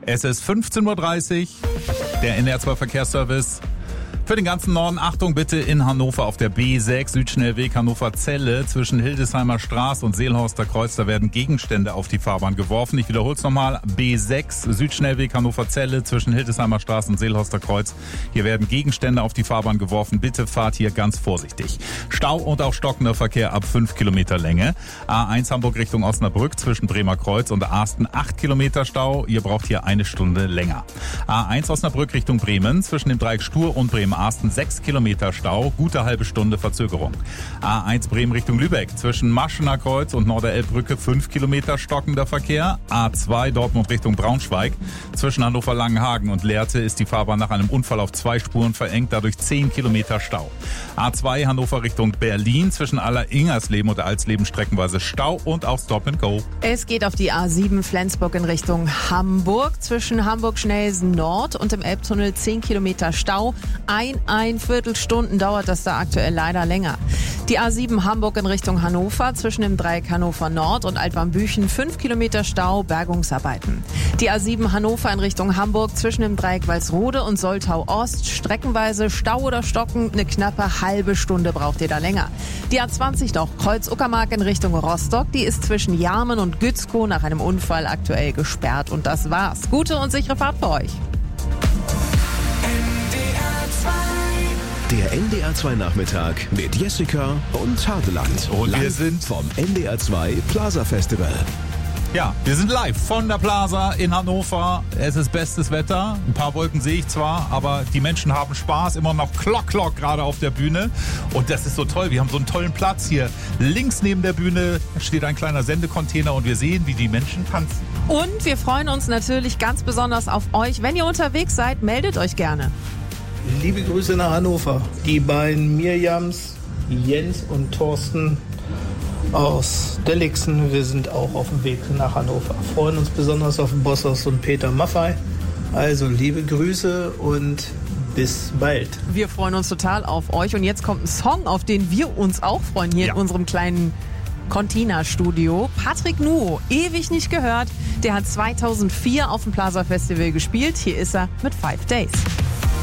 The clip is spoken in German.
Es ist 15.30 Uhr, der NDR2 Verkehrsservice. Für den ganzen Norden, Achtung bitte, in Hannover auf der B6, Südschnellweg Hannover-Zelle zwischen Hildesheimer Straße und Seelhorster Kreuz, da werden Gegenstände auf die Fahrbahn geworfen. Ich wiederhole es nochmal, B6, Südschnellweg Hannover-Zelle zwischen Hildesheimer Straße und Seelhorster Kreuz. Hier werden Gegenstände auf die Fahrbahn geworfen. Bitte fahrt hier ganz vorsichtig. Stau und auch stockender Verkehr ab 5 Kilometer Länge. A1 Hamburg Richtung Osnabrück zwischen Bremer Kreuz und Asten 8 Kilometer Stau. Ihr braucht hier eine Stunde länger. A1 Osnabrück Richtung Bremen zwischen dem Dreieck Stur und Bremen-Asten 6 Kilometer Stau, gute halbe Stunde Verzögerung. A1 Bremen Richtung Lübeck zwischen Maschener Kreuz und Norderelbbrücke 5 Kilometer stockender Verkehr. A2 Dortmund Richtung Braunschweig zwischen Hannover-Langenhagen und Lehrte ist die Fahrbahn nach einem Unfall auf 2 Spuren verengt, dadurch 10 Kilometer Stau. A2 Hannover Richtung Berlin zwischen Aller-Ingersleben und Alsleben streckenweise Stau und auch Stop and Go. Es geht auf die A7 Flensburg in Richtung Hamburg zwischen Hamburg-Schnelsen Nord und dem Elbtunnel 10 Kilometer Stau. Ein Viertelstunden dauert das da aktuell leider länger. Die A7 Hamburg in Richtung Hannover zwischen dem Dreieck Hannover Nord und Altwarmbüchen 5 Kilometer Stau, Bergungsarbeiten. Die A7 Hannover in Richtung Hamburg zwischen dem Dreieck Walsrode und Soltau Ost streckenweise Stau oder Stocken, eine knappe halbe Stunde braucht ihr da länger. Die A20 noch Kreuz-Uckermark in Richtung Rostock, die ist zwischen Jarmen und Gützkow nach einem Unfall aktuell gesperrt und das war's. Gute und sichere Fahrt für euch. Der NDR2 Nachmittag mit Jessica und Hadeland. Und wir Live sind vom NDR2 Plaza Festival. Ja, wir sind live von der Plaza in Hannover. Es ist bestes Wetter. Ein paar Wolken sehe ich zwar, aber die Menschen haben Spaß. Immer noch Klock gerade auf der Bühne. Und das ist so toll. Wir haben so einen tollen Platz hier. Links neben der Bühne steht ein kleiner Sendecontainer und wir sehen, wie die Menschen tanzen. Und wir freuen uns natürlich ganz besonders auf euch. Wenn ihr unterwegs seid, meldet euch gerne. Liebe Grüße nach Hannover. Die beiden Mirjams, Jens und Thorsten aus Dellixen. Wir sind auch auf dem Weg nach Hannover. Freuen uns besonders auf Bossos und Peter Maffay. Also liebe Grüße und bis bald. Wir freuen uns total auf euch. Und jetzt kommt ein Song, auf den wir uns auch freuen hier in unserem kleinen Contina-Studio. Patrick Nuo, ewig nicht gehört. Der hat 2004 auf dem Plaza Festival gespielt. Hier ist er mit 5 Days.